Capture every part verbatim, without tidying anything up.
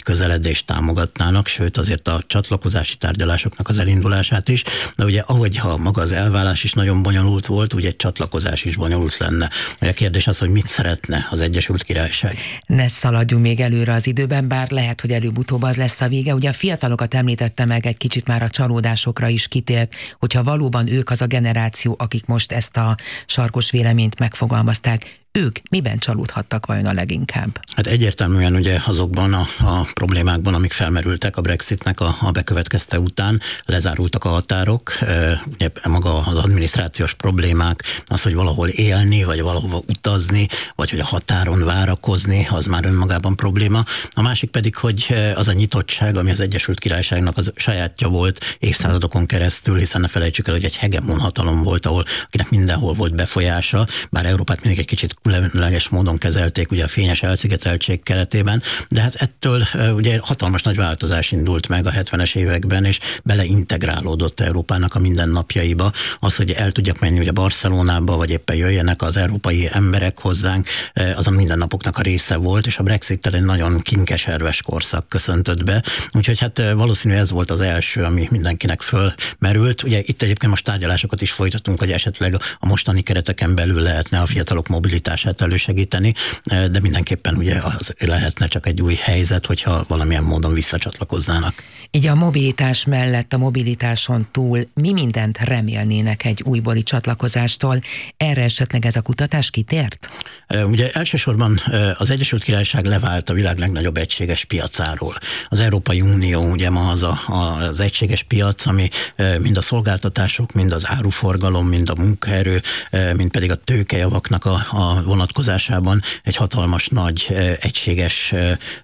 közeledést támogatnának, sőt azért a csatlakozási tárgyalásoknak az elindulását is, de ugye ahogy ha maga az elválás is nagyon bonyolult volt, ugye egy csatlakozás is bonyolult lenne. A kérdés az, hogy mit szeretne az Egyesült Királyság. Ne szaladjunk még előre az időben, bár lehet, hogy előbb-utóbb az lesz a vége. Ugye a fiatalokat említette meg, egy kicsit már a csalódásokra is kitért, hogyha valóban ők az a generáció, akik most ezt a sarkos véleményt megfogalmazták, ők miben csalódhattak vajon a leginkább? Hát egyértelműen ugye azokban a, a problémákban, amik felmerültek a Brexitnek a, a bekövetkezte után, lezárultak a határok, ugye maga az adminisztrációs problémák, az, hogy valahol élni, vagy valahova utazni, vagy hogy a határon várakozni, az már önmagában probléma. A másik pedig, hogy az a nyitottság, ami az Egyesült Királyságnak az sajátja volt évszázadokon keresztül, hiszen ne felejtsük el, hogy egy hegemon hatalom volt, ahol akinek mindenhol volt befolyása, bár Európát mindig egy kicsit különleges módon kezelték ugye a fényes elszigeteltség keretében, de hát ettől ugye hatalmas nagy változás indult meg a hetvenes években, és beleintegrálódott Európának a mindennapjaiba. Az, hogy el tudjak menni ugye Barcelonába, vagy éppen jöjjenek az európai emberek hozzánk, az a mindennapoknak a része volt, és a Brexittel egy nagyon kinkeserves korszak köszöntött be. Úgyhogy hát valószínű ez volt az első, ami mindenkinek fölmerült. Ugye itt egyébként most tárgyalásokat is folytatunk, hogy esetleg a mostani kereteken belül lehetne a fiatalok mobilitását elősegíteni, de mindenképpen ugye az lehetne csak egy új helyzet, hogyha valamilyen módon visszacsatlakoznának. Így a mobilitás mellett, a mobilitáson túl mi mindent remélnének egy újbóli csatlakozástól? Erre esetleg ez a kutatás kitért? Ugye elsősorban az Egyesült Királyság levált a világ legnagyobb egységes piacáról. Az Európai Unió ugye ma az a, az egységes piac, ami mind a szolgáltatások, mind az áruforgalom, mind a munkaerő, mind pedig a tőkejavaknak a, a vonatkozásában egy hatalmas nagy egységes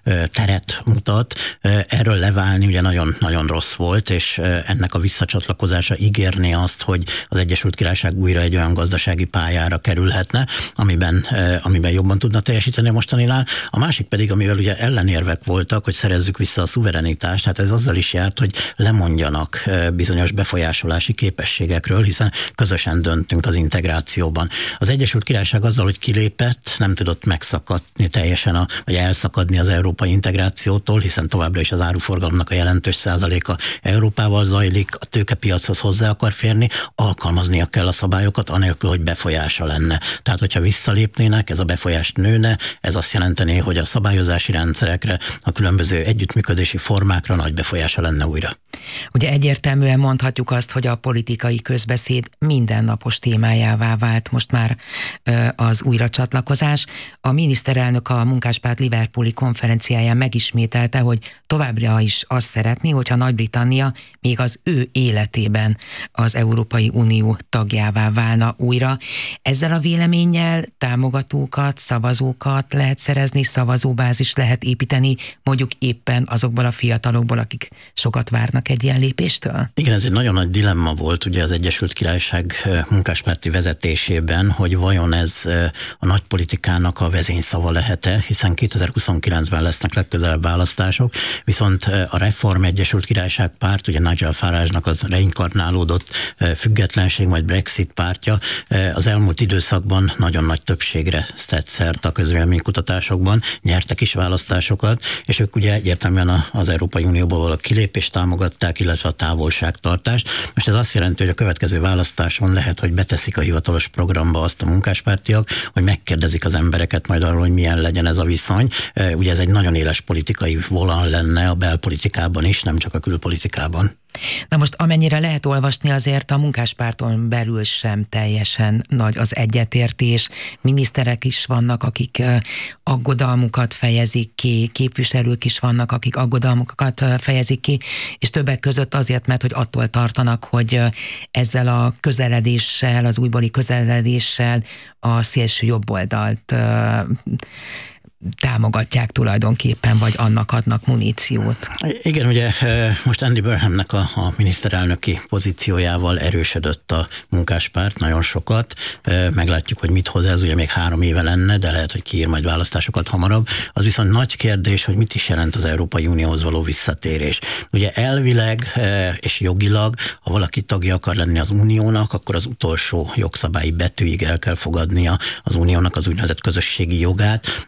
teret mutat. Erről leválni ugye nagyon, nagyon rossz volt, és ennek a visszacsatlakozása ígérné azt, hogy az Egyesült Királyság újra egy olyan gazdasági pályára kerülhetne, amiben, amiben jobban tudna teljesíteni a mostaninál. A másik pedig, amivel ugye ellenérvek voltak, hogy szerezzük vissza a szuverenitást, hát ez azzal is járt, hogy lemondjanak bizonyos befolyásolási képességekről, hiszen közösen döntünk az integrációban. Az Egyesült Királyság azzal, hogy kilépett, nem tudott megszakadni teljesen, a, vagy elszakadni az európai integrációtól, hiszen továbbra is az áruforgalomnak a jelentős százaléka Európával zajlik, a tőkepiachoz hozzá akar férni, alkalmaznia kell a szabályokat, anélkül, hogy befolyása lenne. Tehát, hogyha visszalépnének, ez a befolyást nőne, ez azt jelenteni, hogy a szabályozási rendszerekre, a különböző együttműködési formákra nagy befolyása lenne újra. Ugye egyértelműen mondhatjuk azt, hogy a politikai közbeszéd mindennapos témájává vált most már az újracsatlakozás. A miniszterelnök a Munkáspárt Liverpooli konferenciáján megismételte, hogy továbbra is azt szeretné, hogyha Nagy-Britannia még az ő életében az Európai Unió tagjává válna újra. Ezzel a véleménnyel támogatókat, szavazókat lehet szerezni, szavazóbázis lehet építeni, mondjuk éppen azokból a fiatalokból, akik sokat várnak egy ilyen lépéstől? Igen, ez egy nagyon nagy dilemma volt ugye az Egyesült Királyság munkáspárti vezetésében, hogy vajon ez a nagy politikának a vezényszava lehet-e, hiszen kétezer-huszonkilencben lesznek legközelebb választások, viszont a Reform Egyesült Királyság párt, ugye Nigel Farage-nak az reinkarnálódott függetlenség vagy Brexit pártja az elmúlt időszakban nagyon nagy többségre tett szert a közvéleménykutatásokban, nyertek is választásokat, és ők ugye egyértelműen az Európai Unióból való kilépést támogatták, illetve a távolságtartást. Most ez azt jelenti, hogy a következő választáson lehet, hogy beteszik a hivatalos programba azt a munkáspártiak, hogy megkérdezik az embereket majd arról, hogy milyen legyen ez a viszony. Ugye ez egy nagyon éles politikai volan lenne a belpolitikában is, nem csak a külpolitikában. Na most amennyire lehet olvasni, azért a munkáspárton belül sem teljesen nagy az egyetértés. Miniszterek is vannak, akik aggodalmukat fejezik ki, képviselők is vannak, akik aggodalmukat fejezik ki, és többek között azért, mert hogy attól tartanak, hogy ezzel a közeledéssel, az újbóli közeledéssel a szélső jobboldalt támogatják tulajdonképpen, vagy annak adnak muníciót. Igen, ugye most Andy Burnhamnek a, a miniszterelnöki pozíciójával erősödött a munkáspárt nagyon sokat. Meglátjuk, hogy mit hoz ez, ugye még három éve lenne, de lehet, hogy kiír majd választásokat hamarabb. Az viszont nagy kérdés, hogy mit is jelent az Európai Unióhoz való visszatérés. Ugye elvileg és jogilag, ha valaki tagja akar lenni az Uniónak, akkor az utolsó jogszabályi betűig el kell fogadnia az Uniónak az úgynevezett közösségi jogát. Ez azt jelenti,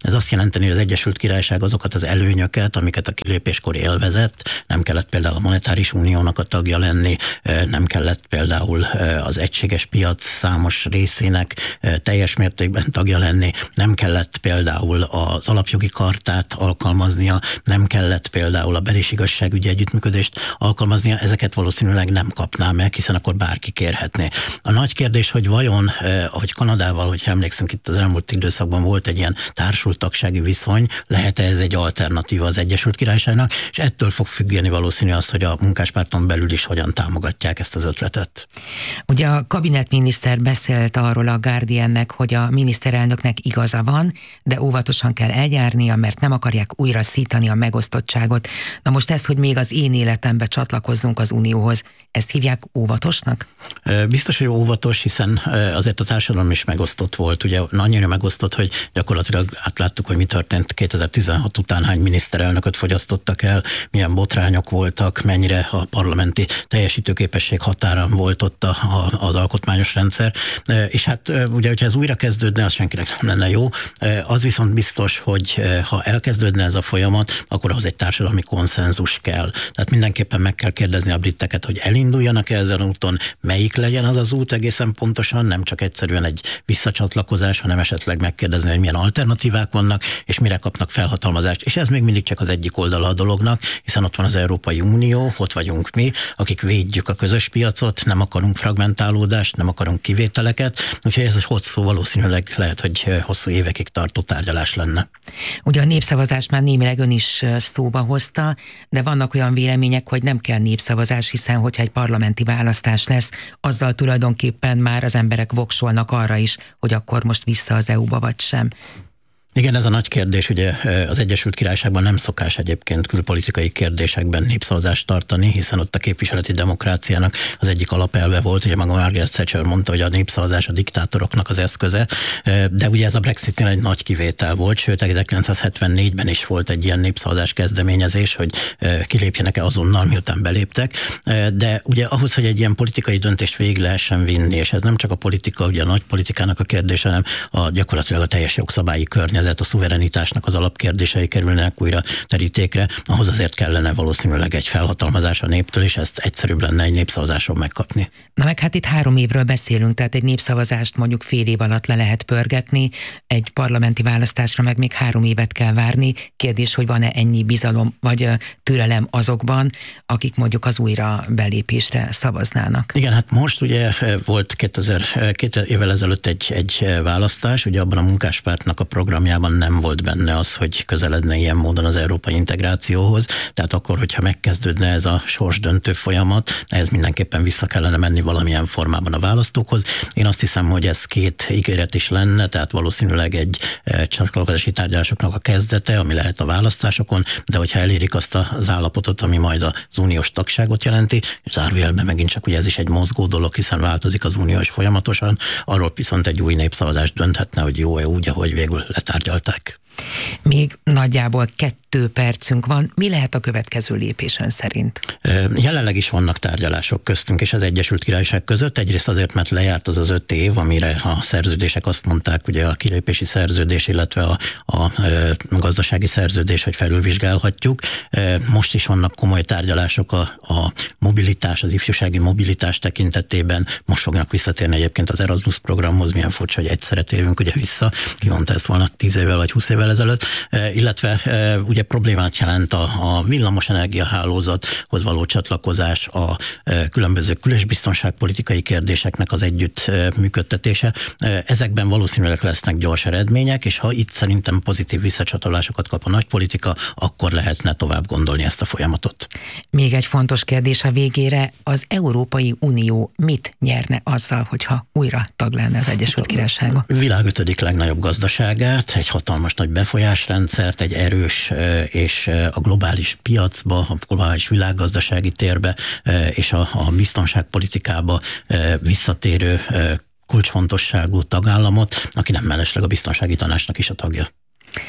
jelenteni, hogy az Egyesült Királyság azokat az előnyöket, amiket a kilépéskor élvezett, nem kellett például a monetáris uniónak a tagja lenni, nem kellett például az egységes piac számos részének teljes mértékben tagja lenni, nem kellett például az alapjogi kartát alkalmaznia, nem kellett például a bel- és igazságügyi együttműködést alkalmaznia, ezeket valószínűleg nem kapná meg, hiszen akkor bárki kérhetné. A nagy kérdés, hogy vajon, ahogy Kanadával, hogyha emlékszünk, itt az elmúlt időszakban volt egy ilyen társultagsági viszony, lehet-e ez egy alternatíva az Egyesült Királyságnak, és ettől fog függeni valószínű az, hogy a munkáspárton belül is hogyan támogatják ezt az ötletet. Ugye a kabinetminiszter beszélt arról a Guardiannek, hogy a miniszterelnöknek igaza van, de óvatosan kell eljárnia, mert nem akarják újra szítani a megosztottságot. Na most ez, hogy még az én életembe csatlakozzunk az Unióhoz, ezt hívják óvatosnak? Biztos, hogy óvatos, hiszen azért a társadalom is megosztott volt. Ugye annyira megosztott, hogy gyakorlatilag átláttuk, hogy mi történt kétezer-tizenhat után, hány miniszterelnököt fogyasztottak el, milyen botrányok voltak, mennyire a parlamenti teljesítőképesség határán volt ott a, a, az alkotmányos rendszer. És hát ugye, hogyha ez újra kezdődne, az senkinek nem lenne jó. Az viszont biztos, hogy ha elkezdődne ez a folyamat, akkor ahhoz egy társadalmi konszenzus kell. Tehát mindenképpen meg kell kérdezni a briteket, hogy elinduljanak-e ezen úton, melyik legyen az az út egészen pontosan, nem csak egyszerűen egy visszacsatlakozás, hanem esetleg megkérdezni, hogy milyen alternatívák vannak, és mire kapnak felhatalmazást. És ez még mindig csak az egyik oldala a dolognak, hiszen ott van az Európai Unió, ott vagyunk mi, akik védjük a közös piacot, nem akarunk fragmentálódást, nem akarunk kivételeket, úgyhogy ez hosszú, valószínűleg lehet, hogy hosszú évekig tartó tárgyalás lenne. Ugye a népszavazást már némileg ön is szóba hozta, de vannak olyan vélemények, hogy nem kell népszavazás, hiszen hogyha egy parlamenti választás lesz, azzal tulajdonképpen már az emberek voksolnak arra is, hogy akkor most vissza az é u-ba vagy sem. Igen, ez a nagy kérdés, ugye az Egyesült Királyságban nem szokás egyébként külpolitikai kérdésekben népszavazást tartani, hiszen ott a képviseleti demokráciának az egyik alapelve volt, ugye maga Margaret Thatcher mondta, hogy a népszavazás a diktátoroknak az eszköze, de ugye ez a Brexitnél egy nagy kivétel volt, sőt ezerkilencszázhetvennégyben is volt egy ilyen népszavazás kezdeményezés, hogy kilépjenek-e azonnal, miután beléptek, de ugye ahhoz, hogy egy ilyen politikai döntést végig lehessen vinni, és ez nem csak a politika, ugye a nagy politikának a kérdése, hanem a gyakorlatilag a teljes jogszabályi környezet, a szuverenitásnak az alapkérdései kerülnek újra terítékre, ahhoz azért kellene valószínűleg egy felhatalmazás a néptől, és ezt egyszerűbb lenne egy népszavazáson megkapni. Na meg hát itt három évről beszélünk, tehát egy népszavazást mondjuk fél év alatt le lehet pörgetni, egy parlamenti választásra meg még három évet kell várni. Kérdés, hogy van-e ennyi bizalom vagy türelem azokban, akik mondjuk az újra belépésre szavaznának. Igen, hát most ugye volt kétezer, két évvel ezelőtt egy, egy választás, ugye abban a munkáspártnak a programja nem volt benne az, hogy közeledne ilyen módon az európai integrációhoz, tehát akkor, hogyha megkezdődne ez a sorsdöntő folyamat, ez mindenképpen vissza kellene menni valamilyen formában a választókhoz. Én azt hiszem, hogy ez két ígéret is lenne, tehát valószínűleg egy csatlakozási tárgyalásoknak a kezdete, ami lehet a választásokon, de hogyha elérik azt az állapotot, ami majd az uniós tagságot jelenti, és zárójelben megint csak ugye ez is egy mozgó dolog, hiszen változik az unió is folyamatosan, arról viszont egy új népszavazás dönthetne, hogy jó-e úgy, ahogy végül letárgyalták. Még nagyjából kettő percünk van. Mi lehet a következő lépés ön szerint? Jelenleg is vannak tárgyalások köztünk és az Egyesült Királyság között. Egyrészt azért, mert lejárt az az öt év, amire a szerződések azt mondták, ugye a kilépési szerződés, illetve a, a, a gazdasági szerződés, hogy felülvizsgálhatjuk. Most is vannak komoly tárgyalások a, a mobilitás, az ifjúsági mobilitás tekintetében. Most fognak visszatérni egyébként az Erasmus programhoz, milyen furcsa, hogy egyszerre térünk ugye vissza. Ki mondta ezt volna tíz évvel vagy húsz évvel ezelőtt, illetve ugye problémát jelent a, a villamosenergia hálózathoz való csatlakozás, a különböző külös biztonságpolitikai kérdéseknek az együtt működtetése. Ezekben valószínűleg lesznek gyors eredmények, és ha itt szerintem pozitív visszacsatolásokat kap a nagypolitika, akkor lehetne tovább gondolni ezt a folyamatot. Még egy fontos kérdés a végére, az Európai Unió mit nyerne azzal, hogyha újra tag lenne az Egyesült Királyságban? Világ ötödik legnagyobb gazdaságát, egy hatalmas nagy befolyásrendszert, egy erős és a globális piacba, a globális világgazdasági térbe és a, a biztonságpolitikába visszatérő kulcsfontosságú tagállamot, aki nem mellesleg a biztonsági tanácsnak is a tagja.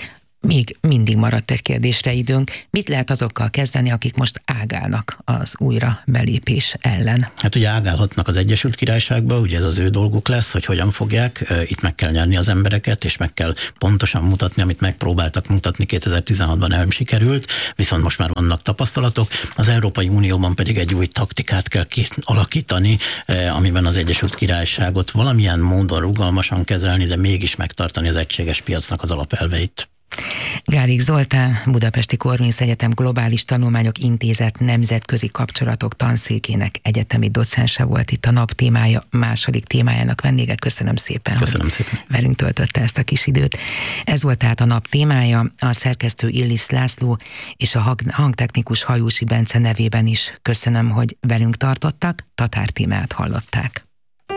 még mindig maradt egy kérdésre időnk. Mit lehet azokkal kezdeni, akik most ágálnak az újra belépés ellen? Hát ugye ágálhatnak az Egyesült Királyságba, ugye ez az ő dolguk lesz, hogy hogyan fogják. Itt meg kell nyerni az embereket, és meg kell pontosan mutatni, amit megpróbáltak mutatni kétezer-tizenhatban, nem sikerült, viszont most már vannak tapasztalatok. Az Európai Unióban pedig egy új taktikát kell kialakítani, amiben az Egyesült Királyságot valamilyen módon rugalmasan kezelni, de mégis megtartani az egységes piacnak az alapelveit. Gálik Zoltán, Budapesti Corvinus Egyetem Globális Tanulmányok Intézet nemzetközi kapcsolatok tanszékének egyetemi docense volt itt a nap témája, második témájának vendége. Köszönöm szépen, Köszönöm hogy szépen. velünk töltötte ezt a kis időt. Ez volt tehát a nap témája, a szerkesztő Illis László és a hangtechnikus Hajósi Bence nevében is köszönöm, hogy velünk tartottak, Tatár Tímeát hallották.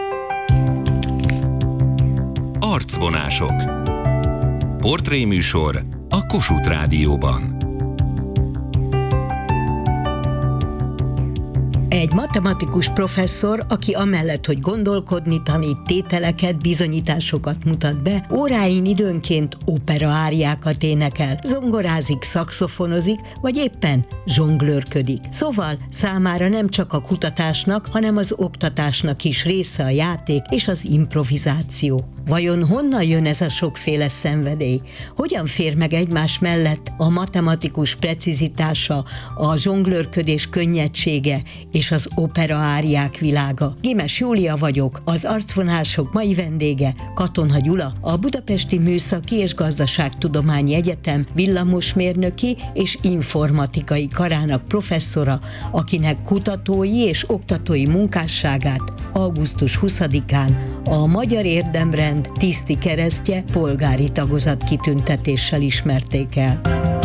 Arcvonások. Portréműsor a Kossuth Rádióban. Egy matematikus professzor, aki amellett, hogy gondolkodni tanít, tételeket, bizonyításokat mutat be, óráin időnként operaáriákat énekel, zongorázik, szaxofonozik, vagy éppen zsonglőrködik. Szóval számára nem csak a kutatásnak, hanem az oktatásnak is része a játék és az improvizáció. Vajon honnan jön ez a sokféle szenvedély? Hogyan fér meg egymás mellett a matematikus precizitása, a zsonglőrködés könnyedsége és az operaáriák világa? Gimes Júlia vagyok, az Arcvonások mai vendége Katona Gyula, a Budapesti Műszaki és Gazdaságtudományi Egyetem villamosmérnöki és informatikai karának professzora, akinek kutatói és oktatói munkásságát augusztus huszadikán a Magyar Érdemrend tiszti keresztje polgári tagozat kitüntetéssel ismerték el.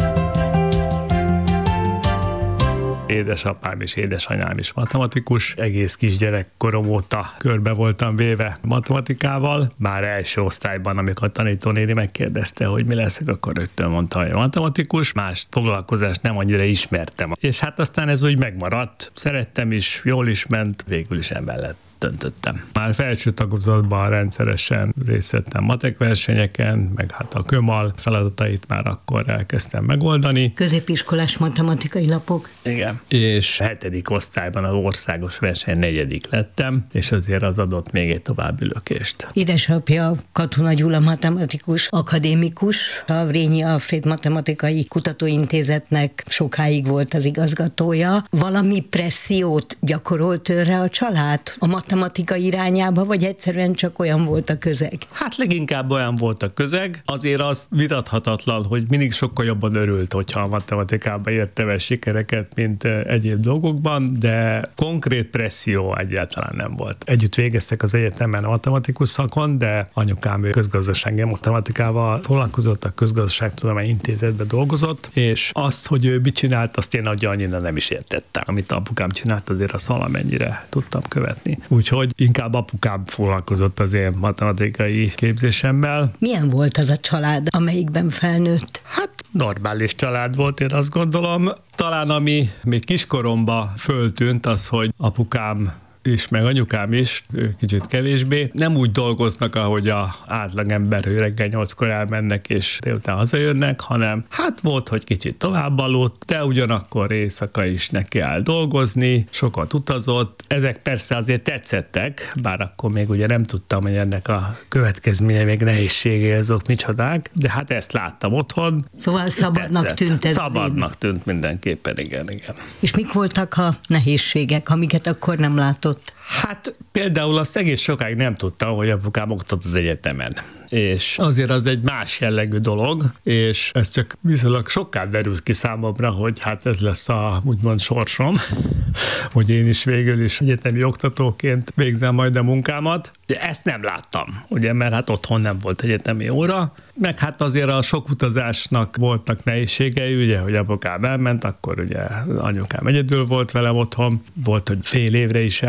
Édesapám és édesanyám is matematikus. Egész kisgyerekkorom óta körbe voltam véve matematikával. Már első osztályban, amikor a tanítónéni megkérdezte, hogy mi leszek, akkor rögtön mondta, hogy matematikus. Más foglalkozást nem annyira ismertem. És hát aztán ez úgy megmaradt. Szerettem is, jól is ment, végül is emellett döntöttem. Már felső tagozatban rendszeresen részt vettem matek versenyeken, meg hát a kömal feladatait már akkor elkezdtem megoldani. Középiskolás matematikai lapok. Igen. És hetedik osztályban az országos verseny negyedik lettem, és azért az adott még egy további lökést. Édesapja Katona Gyula matematikus, akadémikus, a Vrényi Alfréd Matematikai Kutatóintézetnek sokáig volt az igazgatója. Valami pressziót gyakorolt őre a család a matematika irányába, vagy egyszerűen csak olyan volt a közeg? Hát leginkább olyan volt a közeg. Azért az vitathatatlan, hogy mindig sokkal jobban örült, hogyha a matematikában érte el sikereket, mint egyéb dolgokban, de konkrét presszió egyáltalán nem volt. Együtt végeztek az egyetemen a matematikus szakon, de anyukám közgazdasági matematikával foglalkozott, a Közgazdaságtudományi Intézetben dolgozott, és azt, hogy ő mit csinált, azt én nagyon annyira nem is értettem. Amit apukám csinált, azért azt valamennyire tudtam követni. Úgyhogy inkább apukám foglalkozott az én matematikai képzésemmel. Milyen volt az a család, amelyikben felnőtt? Hát normális család volt, én azt gondolom. Talán ami még kiskoromban föltűnt, az, hogy apukám is, meg anyukám is, kicsit kevésbé. Nem úgy dolgoznak, ahogy a átlagember, hogy reggel nyolckor elmennek, és délután hazajönnek, hanem hát volt, hogy kicsit tovább aludt, de ugyanakkor éjszaka is neki áll dolgozni, sokat utazott. Ezek persze azért tetszettek, bár akkor még ugye nem tudtam, hogy ennek a következménye még nehézségei azok micsodák, de hát ezt láttam otthon. Szóval szabadnak tűnt ez. Szabadnak tűnt mindenképpen, igen, igen. És mik voltak a nehézségek, amiket akkor nem látott? Hát például azt egész sokáig nem tudtam, hogy apukám oktat az egyetemen. És azért az egy más jellegű dolog, és ez csak viszonylag sokkal derült ki számomra, hogy hát ez lesz a úgymond sorsom, hogy én is végül is egyetemi oktatóként végzem majd a munkámat. Ezt nem láttam, ugye, mert hát otthon nem volt egyetemi óra, meg hát azért a sok utazásnak voltak nehézségei, ugye, hogy apukám elment, akkor ugye anyukám egyedül volt velem otthon, volt, hogy fél évre is elment,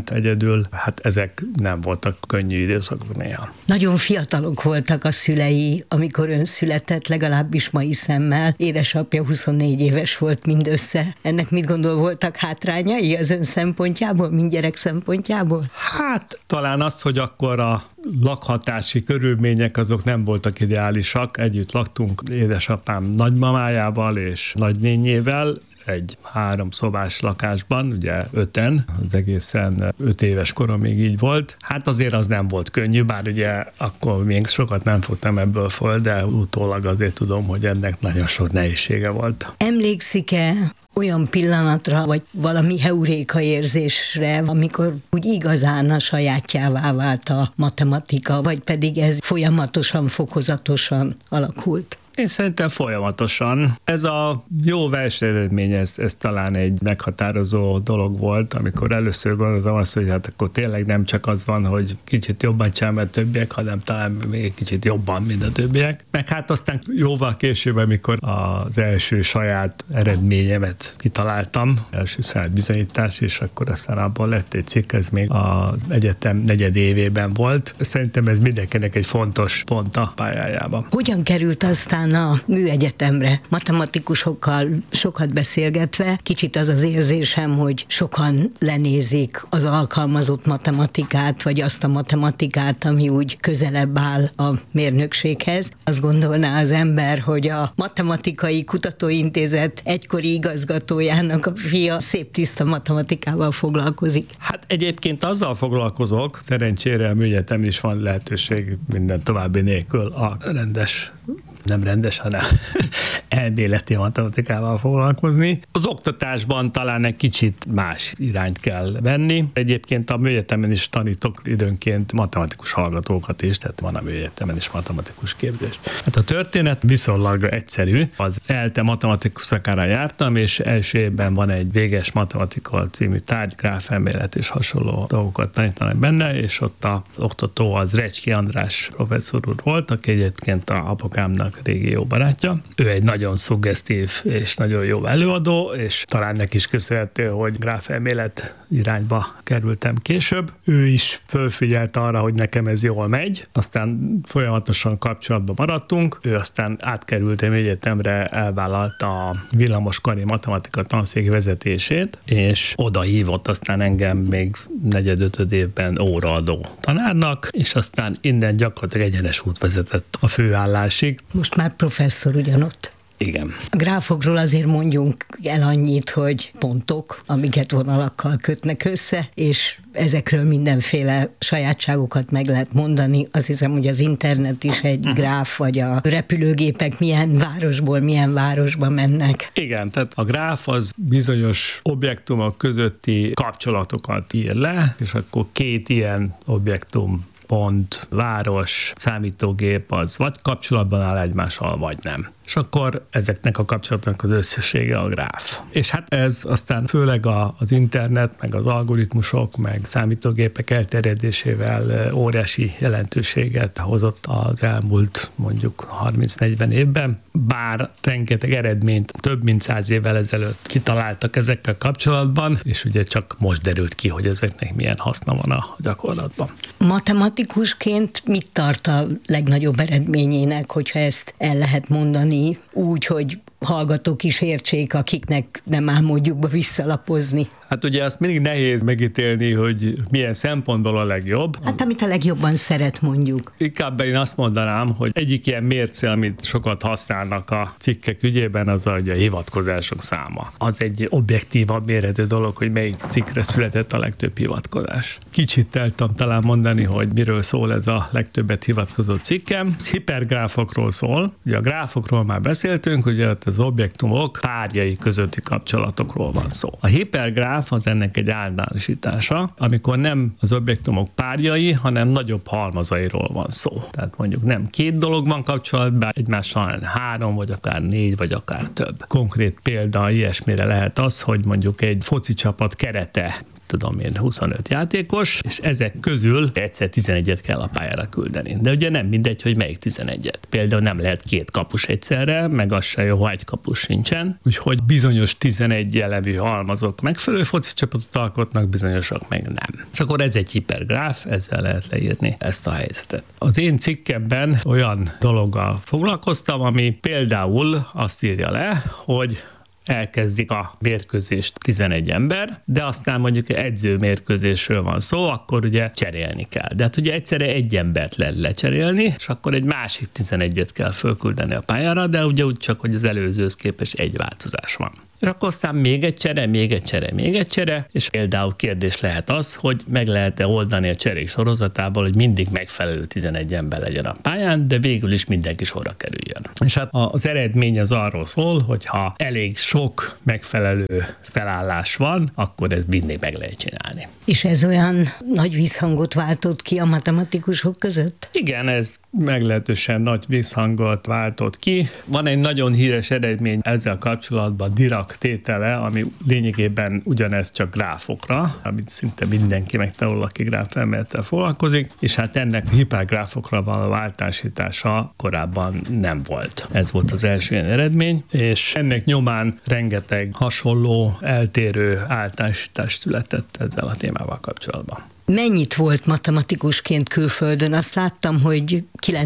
ment egyedül, hát ezek nem voltak könnyű időszakok néha. Nagyon fiatalok voltak a szülei, amikor ön született, legalábbis mai szemmel. Édesapja huszonnégy éves volt mindössze. Ennek mit gondol, voltak hátrányai az ön szempontjából, mind gyerek szempontjából? Hát talán az, hogy akkor a lakhatási körülmények azok nem voltak ideálisak. Együtt laktunk édesapám nagymamájával és nagynényével, egy három szobás lakásban, ugye öten, az egészen öt éves koromig így volt. Hát azért az nem volt könnyű, bár ugye akkor még sokat nem fogtam ebből föl, de utólag azért tudom, hogy ennek nagyon sok nehézsége volt. Emlékszik-e olyan pillanatra, vagy valami heuréka érzésre, amikor úgy igazán a sajátjává vált a matematika, vagy pedig ez folyamatosan, fokozatosan alakult? Én szerintem folyamatosan. Ez a jó versenyeredmény, ez, ez talán egy meghatározó dolog volt, amikor először gondoltam azt, hogy hát akkor tényleg nem csak az van, hogy kicsit jobban csinálom, mint a többiek, hanem talán még kicsit jobban, mint a többiek. Meg hát aztán jóval később, amikor az első saját eredményemet kitaláltam, első saját bizonyítás, és akkor aztán abból lett egy cikk, ez még az egyetem negyed évében volt. Szerintem ez mindenkinek egy fontos pont a pályájában. Hogyan került aztán a műegyetemre? Matematikusokkal sokat beszélgetve, kicsit az az érzésem, hogy sokan lenézik az alkalmazott matematikát, vagy azt a matematikát, ami úgy közelebb áll a mérnökséghez. Azt gondolná az ember, hogy a Matematikai Kutatóintézet egykori igazgatójának a fia szép tiszta matematikával foglalkozik. Hát egyébként azzal foglalkozok, szerencsére a műegyetem is van lehetőség minden további nélkül a rendes nem rendes, hanem elméleti matematikával foglalkozni. Az oktatásban talán egy kicsit más irányt kell venni. Egyébként a műegyetemen is tanítok időnként matematikus hallgatókat is, tehát van a műegyetemen is matematikus képzés. Hát a történet viszonylag egyszerű. Az ELTE matematikus szakára jártam, és első évben van egy véges matematika című tárgy, gráfelmélet és hasonló dolgokat tanítanak benne, és ott az oktató az Recski András professzor úr volt, aki egyébként a apukámnak régi jó barátja. Ő egy nagyon szuggesztív és nagyon jó előadó, és talán neki is köszönhető, hogy gráfelmélet irányba kerültem később. Ő is fölfigyelt arra, hogy nekem ez jól megy, aztán folyamatosan kapcsolatban maradtunk. Ő aztán átkerült a műegyetemre, elvállalta a villamoskari matematika tanszék vezetését, és oda hívott aztán engem még negyed-ötöd évben óraadó tanárnak, és aztán innen gyakorlatilag egyenes út vezetett a főállásig. Most már professzor ugyanott. Igen. A gráfokról azért mondjunk el annyit, hogy pontok, amiket vonalakkal kötnek össze, és ezekről mindenféle sajátságokat meg lehet mondani. Azt hiszem, hogy az internet is egy uh-huh. gráf, vagy a repülőgépek milyen városból, milyen városba mennek. Igen, tehát a gráf az bizonyos objektumok közötti kapcsolatokat ír le, és akkor két ilyen objektum, pont, város, számítógép az vagy kapcsolatban áll egymással, vagy nem. És akkor ezeknek a kapcsolatnak az összessége a gráf. És hát ez aztán főleg a, az internet, meg az algoritmusok, meg számítógépek elterjedésével óriási jelentőséget hozott az elmúlt mondjuk harminc-negyven évben, bár rengeteg eredményt több mint száz évvel ezelőtt kitaláltak ezekkel kapcsolatban, és ugye csak most derült ki, hogy ezeknek milyen haszna van a gyakorlatban. Matematikusként mit tart a legnagyobb eredményének, hogyha ezt el lehet mondani úgy, hogy hallgatók is értsék, akiknek nem áll módjukba visszalapozni? Hát ugye azt mindig nehéz megítélni, hogy milyen szempontból a legjobb. Hát amit a legjobban szeret, mondjuk. Inkább én azt mondanám, hogy egyik ilyen mérce, amit sokat használnak a cikkek ügyében, az a, a hivatkozások száma. Az egy objektívabb mérhető dolog, hogy melyik cikkre született a legtöbb hivatkozás. Kicsit teltem talán mondani, hogy miről szól ez a legtöbbet hivatkozó cikkem. Ez hipergráfokról szól. Ugye a gráfokról már beszéltünk, ugye az objektumok párjai közötti kapcsolatokról van szó. A hipergráf az ennek egy általánosítása, amikor nem az objektumok párjai, hanem nagyobb halmazairól van szó. Tehát mondjuk nem két dolog van kapcsolatban, egymással három, vagy akár négy, vagy akár több. Konkrét példa ilyesmire lehet az, hogy mondjuk egy foci csapat kerete tudom én, huszonöt játékos, és ezek közül egyszer tizenegyet kell a pályára küldeni. De ugye nem mindegy, hogy melyik tizenegyet. Például nem lehet két kapus egyszerre, meg az se jó, ha egy kapus sincsen. Úgyhogy bizonyos tizenegy elemű halmazok megfelelő foci csapatot alkotnak, bizonyosak meg nem. És akkor ez egy hipergráf, ezzel lehet leírni ezt a helyzetet. Az én cikkemben olyan dologgal foglalkoztam, ami például azt írja le, hogy elkezdik a mérkőzést tizenegy ember, de aztán mondjuk edző mérkőzésről van szó, akkor ugye cserélni kell. De hát ugye egyszerre egy embert lehet lecserélni, és akkor egy másik tizenegyet kell fölküldeni a pályára, de ugye úgy csak, hogy az előzőhöz képest egy változás van. És akkor aztán még egy csere, még egy csere, még egy csere, és például kérdés lehet az, hogy meg lehet-e oldani a cserék sorozatából, hogy mindig megfelelő tizenegy ember legyen a pályán, de végül is mindenki sorra kerüljön. És hát az eredmény az arról szól, hogy ha elég sok megfelelő felállás van, akkor ez mindig meg lehet csinálni. És ez olyan nagy visszhangot váltott ki a matematikusok között? Igen, ez meglehetősen nagy visszhangot váltott ki. Van egy nagyon híres eredmény ezzel kapcsolatban, Dirac tétele, ami lényegében ugyanez csak gráfokra, amit szinte mindenki megtanul, aki gráfelmélettel foglalkozik, és hát ennek a hipergráfokra való váltásítása korábban nem volt. Ez volt az első ilyen eredmény, és ennek nyomán rengeteg hasonló, eltérő általánosítás született ezzel a témával kapcsolatban. Mennyit volt matematikusként külföldön? Azt láttam, hogy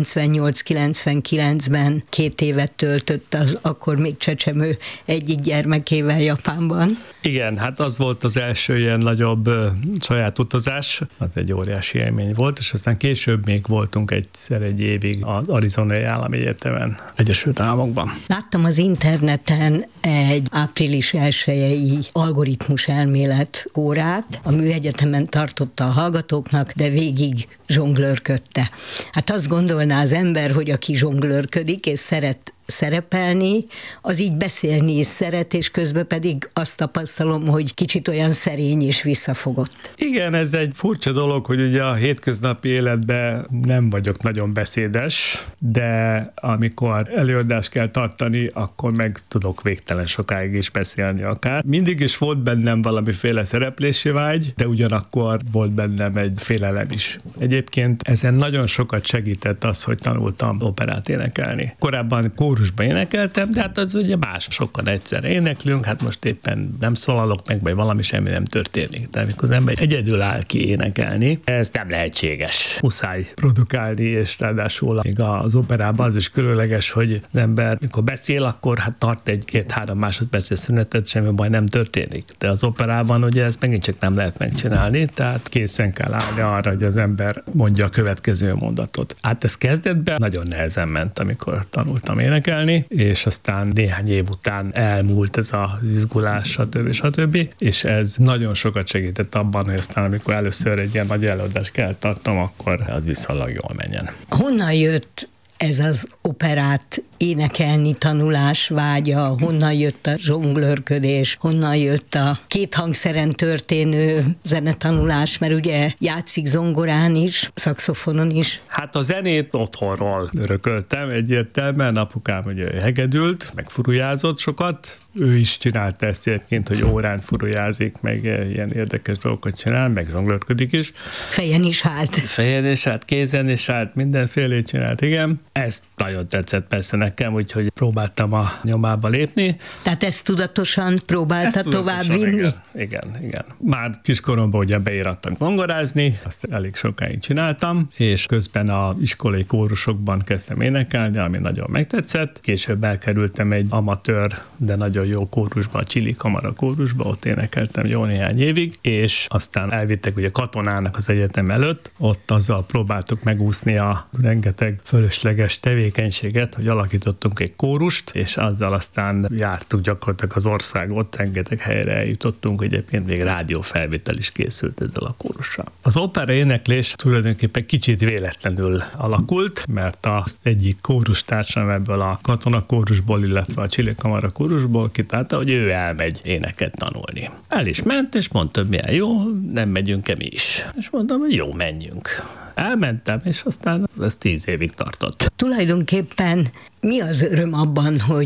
kilencvennyolc-kilencvenkilencben két évet töltött az akkor még csecsemő egyik gyermekével Japánban. Igen, hát az volt az első ilyen nagyobb ö, saját utazás, az egy óriási élmény volt, és aztán később még voltunk egyszer egy évig az Arizonai Állami Egyetemen, Egyesült Államokban. Láttam az interneten egy április elsejei algoritmus elmélet órát, a Műegyetemen tartotta a hallgatóknak, de végig zsonglőrködte. Hát azt gondolná az ember, hogy aki zsonglőrködik és szeret szerepelni, az így beszélni is szeret, és közben pedig azt tapasztalom, hogy kicsit olyan szerény és visszafogott. Igen, ez egy furcsa dolog, hogy ugye a hétköznapi életben nem vagyok nagyon beszédes, de amikor előadást kell tartani, akkor meg tudok végtelen sokáig is beszélni akár. Mindig is volt bennem valamiféle szereplési vágy, de ugyanakkor volt bennem egy félelem is. Egyébként ezen nagyon sokat segített az, hogy tanultam operát énekelni. Korábban kórusban énekeltem, de hát az ugye más, sokan egyszerre éneklünk, hát most éppen nem szólalok meg, vagy valami semmi nem történik. De amikor az ember egyedül áll ki énekelni, ez nem lehetséges. Muszáj produkálni, és ráadásul még az operában az is különleges, hogy az ember, mikor beszél, akkor hát tart egy-két-három másodperces szünetet, semmi baj nem történik. De az operában ugye ezt megint csak nem lehet megcsinálni, tehát készen kell állni arra, hogy az ember mondja a következő mondatot. Hát ez kezdetben nagyon nehezen ment, amikor tanultam énekelni, és aztán néhány év után elmúlt ez az izgulás, stb. stb. És ez nagyon sokat segített abban, hogy aztán amikor először egy ilyen nagy előadást kell tartom, akkor az viszonylag jól menjen. Honnan jött ez az operát énekelni tanulás vágya, honnan jött a zsonglőrködés, honnan jött a két hangszeren történő zenetanulás, mert ugye játszik zongorán is, szaxofonon is. Hát a zenét otthonról örököltem egyértelműen, apukám ugye hegedült, meg furujázott sokat, ő is csinálta ezt egyébként, hogy órán furujázik, meg ilyen érdekes dolgokat csinál, meg zsonglőrködik is. Fejen is állt. Fejen is állt, kézen is állt, mindenfélét csinált, igen. Ez nagyon tetszett persze nekem, úgyhogy próbáltam a nyomába lépni. Tehát ezt tudatosan próbálta tovább vinni? Igen, igen, igen. Már kiskoromban ugye beírattam zongorázni, azt elég sokáig csináltam, és közben a iskolai kórusokban kezdtem énekelni, ami nagyon megtetszett. Később elkerültem egy amatőr, de nagyon jó kórusba, a Csili Kamara kórusba, ott énekeltem jó néhány évig, és aztán elvittek ugye katonának az egyetem előtt, ott azzal próbáltuk megúszni a rengeteg fölösleges tevékenységet, hogy alakítottunk egy kórust, és azzal aztán jártuk gyakorlatilag az országot, rengeteg helyre eljutottunk, egyébként még rádiófelvétel is készült ezzel a kórussal. Az opera éneklés tulajdonképpen kicsit véletlenül alakult, mert az egyik kórustársam ebből a katonakórusból, illetve a Csili Kamara kórusból kitálta, hogy ő elmegy éneket tanulni. El is ment, és mondta, milyen jó, nem megyünk-e mi is. És mondtam, hogy jó, menjünk. Elmentem, és aztán ez tíz évig tartott. Tulajdonképpen mi az öröm abban, hogy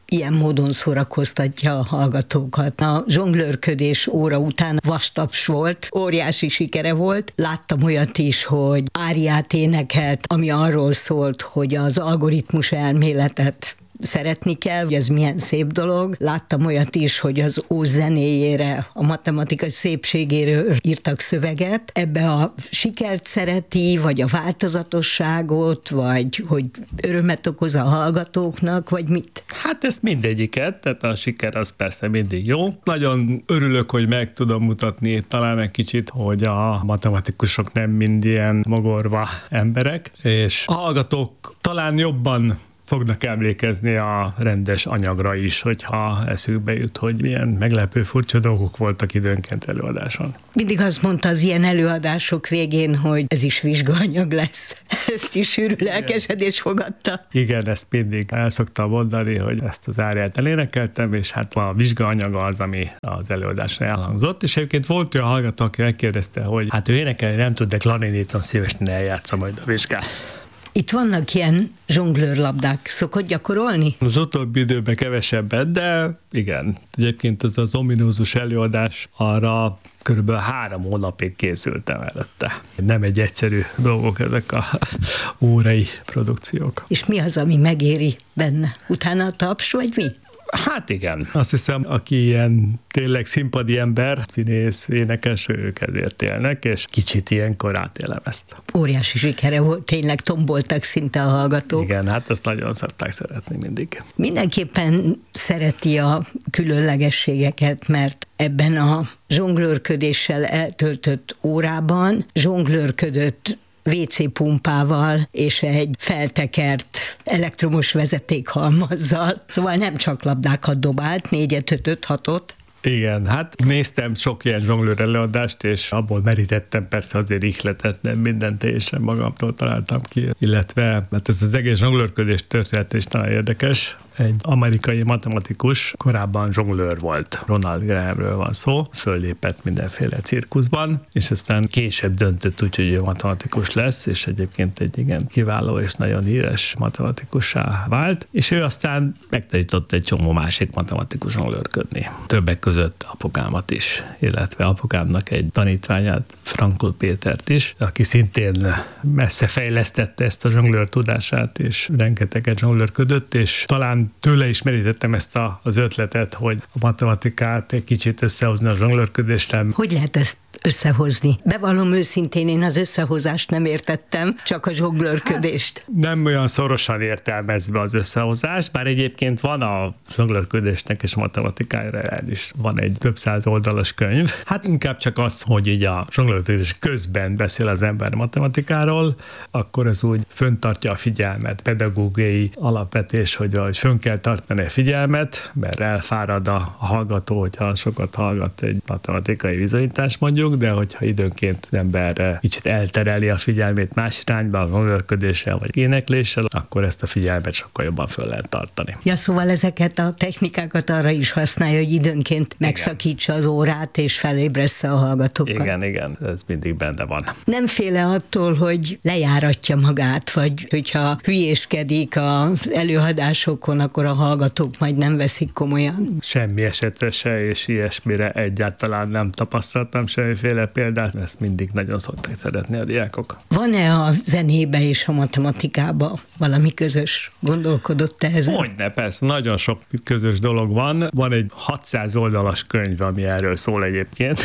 ilyen módon szórakoztatja a hallgatókat. A zsonglőrködés óra után vastaps volt, óriási sikere volt. Láttam olyat is, hogy áriát énekelt, ami arról szólt, hogy az algoritmus elméletet szeretni kell, hogy ez milyen szép dolog. Láttam olyat is, hogy az Ó zenéjére, a matematika szépségéről írtak szöveget. Ebbe a sikert szereti, vagy a változatosságot, vagy hogy örömet okoz a hallgatóknak, vagy mit? Hát ezt mindegyiket, tehát a siker az persze mindig jó. Nagyon örülök, hogy meg tudom mutatni talán egy kicsit, hogy a matematikusok nem mind ilyen mogorva emberek, és a hallgatók talán jobban fognak emlékezni a rendes anyagra is, hogyha eszükbe jut, hogy milyen meglepő, furcsa dolgok voltak időnként előadáson. Mindig azt mondta az ilyen előadások végén, hogy ez is vizsgaanyag lesz. Ezt is sűrű lelkesedés fogadta. Igen, ezt mindig el szoktam mondani, hogy ezt az áriát elénekeltem, és hát a vizsgaanyaga az, ami az előadásra elhangzott, és egyébként volt olyan hallgató, aki megkérdezte, hogy hát ő énekelni nem tud, de klarinéton szívesen eljátsza majd a vizsgát. Itt vannak ilyen zsonglőrlabdák, szokott gyakorolni? Az utóbbi időben kevesebbet, de igen. Egyébként ez az ominózus előadás, arra körülbelül három hónapig készültem előtte. Nem egy egyszerű dolgok ezek a órai produkciók. És mi az, ami megéri benne? Utána a taps, vagy mi? Hát igen. Azt hiszem, aki ilyen tényleg színpadi ember, színész, énekes, ők ezért élnek, és kicsit ilyenkor átélem ezt. Óriási sikere volt, tényleg tomboltak szinte a hallgatók. Igen, hát ezt nagyon szokták szeretni mindig. Mindenképpen szereti a különlegességeket, mert ebben a zsonglőrködéssel eltöltött órában zsonglőrködött vé cé pumpával és egy feltekert elektromos vezetékhalmazzal. Szóval nem csak labdákat dobált, négyet, ötöt, hatot. Igen, hát néztem sok ilyen zsonglőr előadást, és abból merítettem persze azért ihletet, nem mindent teljesen magamtól találtam ki, illetve hát ez az egész zsonglőrködés történet is talán érdekes. Egy amerikai matematikus korábban zsonglőr volt. Ronald Grahamről van szó, föllépett mindenféle cirkuszban, és aztán később döntött úgy, hogy ő matematikus lesz, és egyébként egy igen kiváló és nagyon híres matematikussá vált, és ő aztán megtanított egy csomó másik matematikus zsonglőrködni. Többek között apukámat is, illetve apukámnak egy tanítványát, Frankl Pétert is, aki szintén messze fejlesztette ezt a zsonglőr tudását, és rengeteget zsonglőrködött, és talán tőle is merítettem ezt a, az ötletet, hogy a matematikát egy kicsit összehozni a zsonglőrködéssel. Hogy lehet ezt összehozni? Bevallom őszintén, én az összehozást nem értettem, csak a zsonglőrködést. Hát, nem olyan szorosan értelmezve az összehozást, bár egyébként van a zsonglőrködésnek és a matematikájára is van egy több száz oldalas könyv. Hát inkább csak az, hogy így a zsonglőrködés közben beszél az ember matematikáról, akkor ez úgy föntartja a figyelmet, pedagógiai alapvetés, hogy, hogy fönn kell tartani a figyelmet, mert elfárad a hallgató, hogyha sokat hallgat egy matematikai bizonyítást mondjuk, de hogyha időnként az ember kicsit eltereli a figyelmét más irányba, a zsonglőrködéssel vagy énekléssel, akkor ezt a figyelmet sokkal jobban föl lehet tartani. Ja, szóval ezeket a technikákat arra is használja, hogy időnként megszakítsa az órát és felébressze a hallgatókat. Igen, igen, ez mindig benne van. Nem féle attól, hogy lejáratja magát, vagy hogyha hülyéskedik az előadásokon, akkor a hallgatók majd nem veszik komolyan? Semmi esetre se, és ilyesmire egyáltalán nem tapasztaltam semmiféle példát, ezt mindig nagyon szokták szeretni a diákok. Van-e a zenébe és a matematikában valami közös? Gondolkodott-e ezen? Hogyne, persze, nagyon sok közös dolog van. Van egy hatszáz oldalas könyv, ami erről szól egyébként.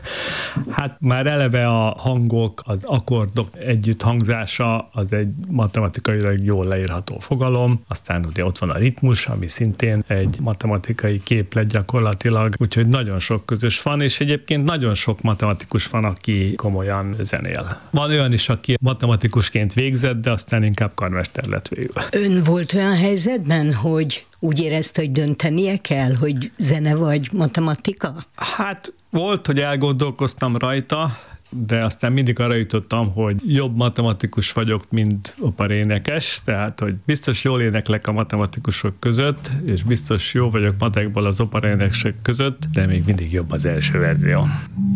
Hát már eleve a hangok, az akkordok együtt hangzása, az egy matematikailag jól leírható fogalom. Aztán ugye ott van a ritmus, ami szintén egy matematikai képlet gyakorlatilag, úgyhogy nagyon sok közös van, és egyébként nagyon sok matematikus van, aki komolyan zenél. Van olyan is, aki matematikusként végzett, de aztán inkább karmester lett végül. Ön volt olyan helyzetben, hogy úgy érezte, hogy döntenie kell, hogy zene vagy matematika? Hát volt, hogy elgondolkoztam rajta, de aztán mindig arra jutottam, hogy jobb matematikus vagyok, mint operénekes, tehát, hogy biztos jól éneklek a matematikusok között, és biztos jó vagyok matekból az operénekesek között, de még mindig jobb az első verzió.